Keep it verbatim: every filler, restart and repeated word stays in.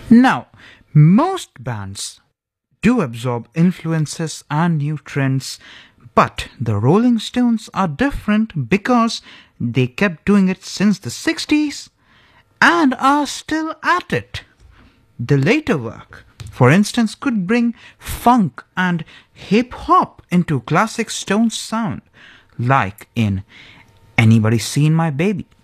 Now, most bands do absorb influences and new trends, but the Rolling Stones are different because they kept doing it since the sixties and are still at it. The later work, for instance, could bring funk and hip hop into classic Stones sound, like in Anybody Seen My Baby?